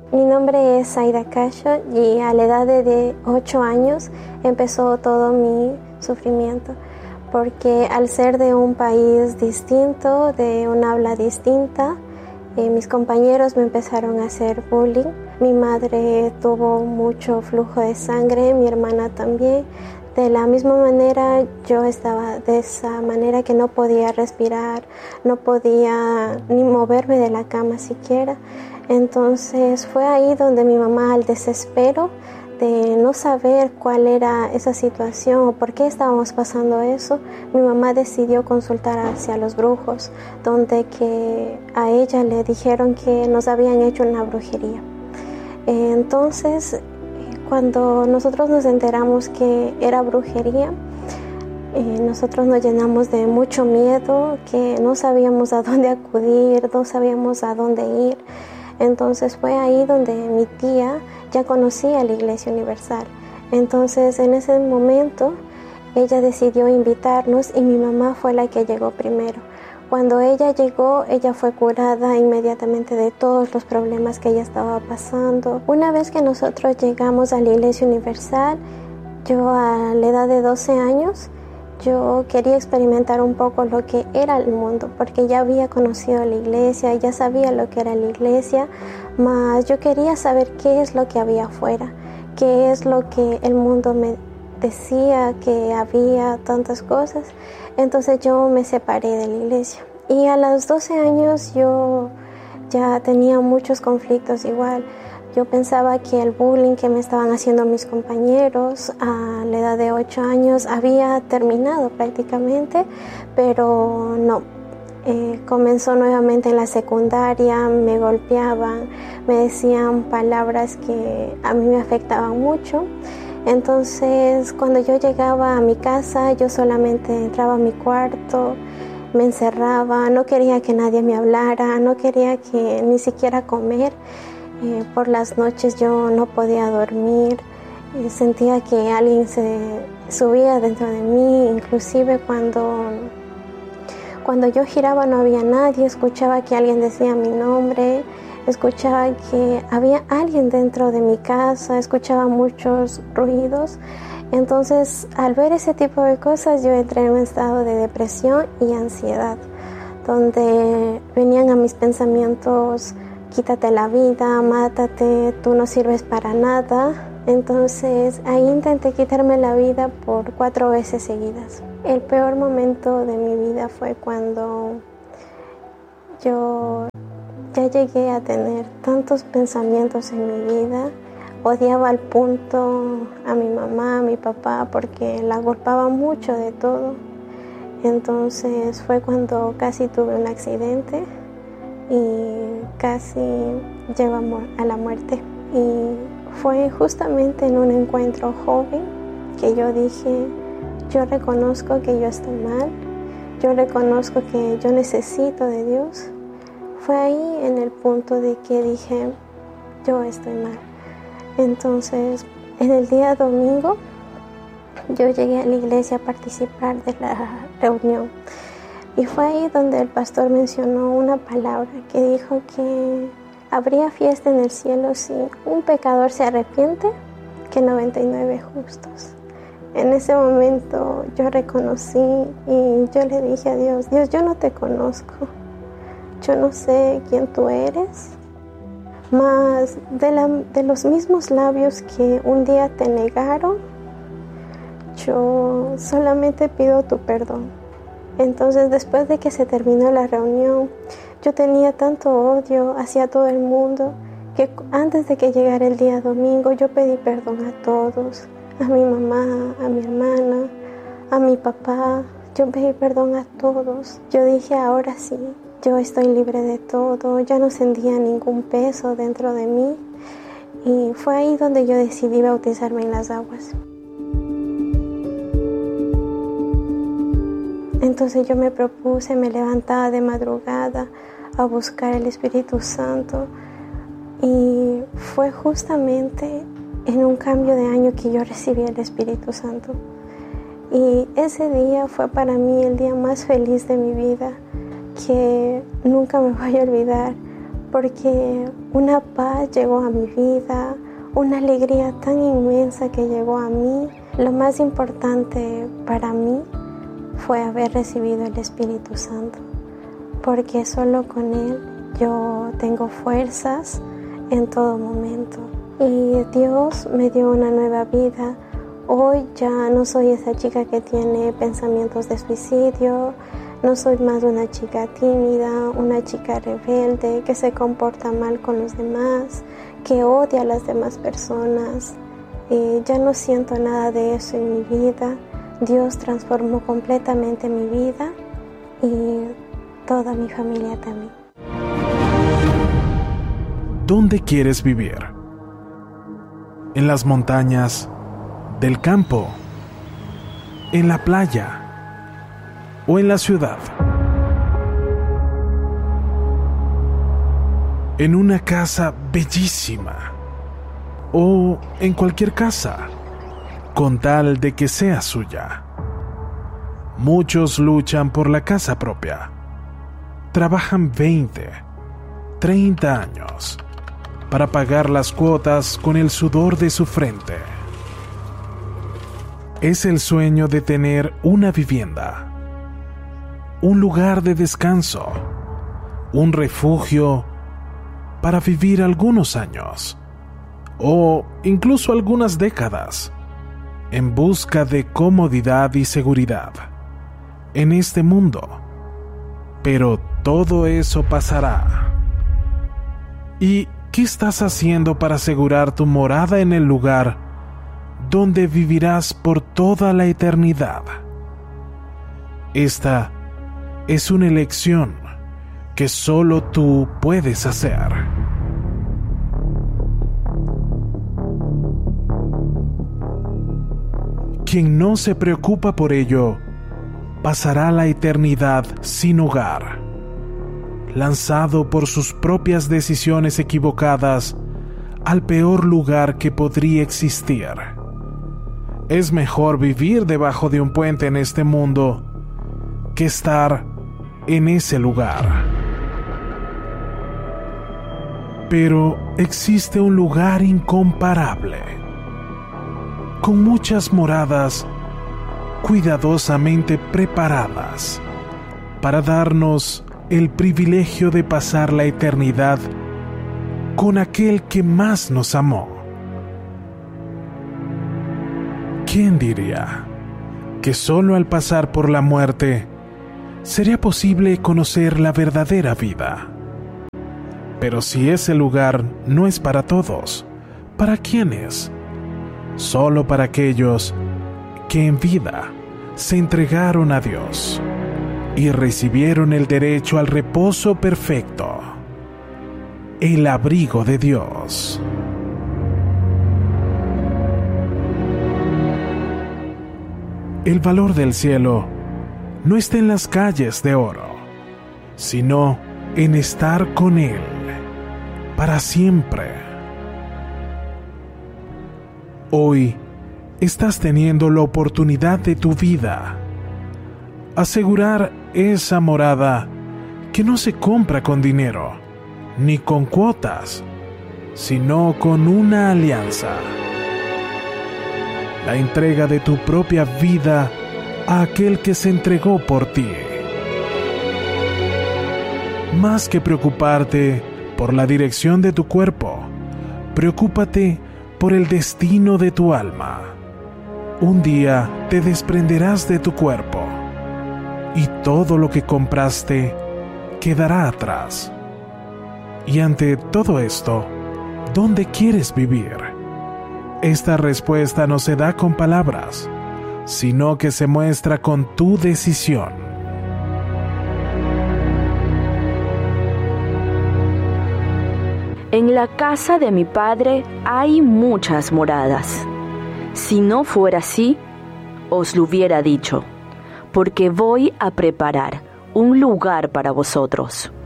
Mi nombre es Aida Casho y a la edad de 8 años empezó todo mi sufrimiento, porque al ser de un país distinto, de un habla distinta, mis compañeros me empezaron a hacer bullying. Mi madre tuvo mucho flujo de sangre, mi hermana también. De la misma manera, yo estaba de esa manera que no podía respirar, no podía ni moverme de la cama siquiera. Entonces fue ahí donde mi mamá, al desespero de no saber cuál era esa situación o por qué estábamos pasando eso, mi mamá decidió consultar hacia los brujos, donde que a ella le dijeron que nos habían hecho una brujería. Entonces, cuando nosotros nos enteramos que era brujería, nosotros nos llenamos de mucho miedo, que no sabíamos a dónde acudir, no sabíamos a dónde ir. Entonces fue ahí donde mi tía ya conocía la Iglesia Universal. Entonces en ese momento ella decidió invitarnos y mi mamá fue la que llegó primero. Cuando ella llegó, ella fue curada inmediatamente de todos los problemas que ella estaba pasando. Una vez que nosotros llegamos a la Iglesia Universal, yo a la edad de 12 años, yo quería experimentar un poco lo que era el mundo, porque ya había conocido la iglesia, ya sabía lo que era la iglesia, mas yo quería saber qué es lo que había afuera, qué es lo que el mundo me decía, que había tantas cosas. Entonces yo me separé de la iglesia y a los 12 años yo ya tenía muchos conflictos igual. Yo pensaba que el bullying que me estaban haciendo mis compañeros a la edad de 8 años había terminado prácticamente, pero no. Comenzó nuevamente en la secundaria, me golpeaban, me decían palabras que a mí me afectaban mucho. Entonces, cuando yo llegaba a mi casa, yo solamente entraba a mi cuarto, me encerraba, no quería que nadie me hablara, no quería que ni siquiera comer. Por las noches yo no podía dormir, sentía que alguien se subía dentro de mí, inclusive cuando yo giraba no había nadie, escuchaba que alguien decía mi nombre, escuchaba que había alguien dentro de mi casa, escuchaba muchos ruidos. Entonces, al ver ese tipo de cosas, yo entré en un estado de depresión y ansiedad, donde venían a mis pensamientos: quítate la vida, mátate, tú no sirves para nada. Entonces ahí intenté quitarme la vida por 4 veces seguidas. El peor momento de mi vida fue cuando yo ya llegué a tener tantos pensamientos en mi vida. Odiaba al punto a mi mamá, a mi papá, porque la culpaba mucho de todo. Entonces fue cuando casi tuve un accidente y casi llegó a la muerte. Y fue justamente en un encuentro joven que yo dije: yo reconozco que yo estoy mal, yo reconozco que yo necesito de Dios. Fue ahí en el punto de que dije: yo estoy mal. Entonces, en el día domingo, yo llegué a la iglesia a participar de la reunión. Y fue ahí donde el pastor mencionó una palabra que dijo que habría fiesta en el cielo si un pecador se arrepiente, que 99 justos. En ese momento yo reconocí y yo le dije a Dios: Dios, yo no te conozco, yo no sé quién tú eres, mas de los mismos labios que un día te negaron, yo solamente pido tu perdón. Entonces, después de que se terminó la reunión, yo tenía tanto odio hacia todo el mundo que antes de que llegara el día domingo, yo pedí perdón a todos, a mi mamá, a mi hermana, a mi papá. Yo pedí perdón a todos. Yo dije: ahora sí, yo estoy libre de todo, ya no sentía ningún peso dentro de mí. Y fue ahí donde yo decidí bautizarme en las aguas. Entonces yo me propuse, me levantaba de madrugada a buscar el Espíritu Santo, y fue justamente en un cambio de año que yo recibí el Espíritu Santo. Y ese día fue para mí el día más feliz de mi vida, que nunca me voy a olvidar, porque una paz llegó a mi vida, una alegría tan inmensa que llegó a mí. Lo más importante para mí fue haber recibido el Espíritu Santo, porque solo con Él yo tengo fuerzas en todo momento. Y Dios me dio una nueva vida. Hoy ya no soy esa chica que tiene pensamientos de suicidio, no soy más una chica tímida, una chica rebelde, que se comporta mal con los demás, que odia a las demás personas. Ya no siento nada de eso en mi vida. Dios transformó completamente mi vida y toda mi familia también. ¿Dónde quieres vivir? ¿En las montañas del campo, en la playa o en la ciudad? ¿En una casa bellísima o en cualquier casa, con tal de que sea suya? Muchos luchan por la casa propia. Trabajan 20, 30 años para pagar las cuotas con el sudor de su frente. Es el sueño de tener una vivienda, un lugar de descanso, un refugio para vivir algunos años, o incluso algunas décadas, en busca de comodidad y seguridad en este mundo. Pero todo eso pasará. ¿Y qué estás haciendo para asegurar tu morada en el lugar donde vivirás por toda la eternidad? Esta es una elección que solo tú puedes hacer. Quien no se preocupa por ello, pasará la eternidad sin hogar, lanzado por sus propias decisiones equivocadas al peor lugar que podría existir. Es mejor vivir debajo de un puente en este mundo que estar en ese lugar. Pero existe un lugar incomparable, con muchas moradas cuidadosamente preparadas para darnos el privilegio de pasar la eternidad con aquel que más nos amó. ¿Quién diría que solo al pasar por la muerte sería posible conocer la verdadera vida? Pero si ese lugar no es para todos, ¿para quiénes? Solo para aquellos que en vida se entregaron a Dios y recibieron el derecho al reposo perfecto, el abrigo de Dios. El valor del cielo no está en las calles de oro, sino en estar con Él para siempre. Hoy estás teniendo la oportunidad de tu vida. Asegurar esa morada que no se compra con dinero, ni con cuotas, sino con una alianza. La entrega de tu propia vida a aquel que se entregó por ti. Más que preocuparte por la dirección de tu cuerpo, preocúpate por el destino de tu alma. Un día te desprenderás de tu cuerpo y todo lo que compraste quedará atrás. Y ante todo esto, ¿dónde quieres vivir? Esta respuesta no se da con palabras, sino que se muestra con tu decisión. En la casa de mi Padre hay muchas moradas. Si no fuera así, os lo hubiera dicho, porque voy a preparar un lugar para vosotros.